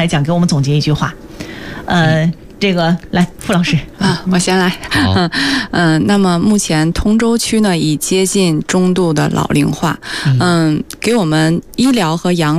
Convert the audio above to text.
来讲，给我们总结一句话。这个来，傅老师啊，我先来。那么目前通州区呢已接近中度的老龄化，给我们医疗和养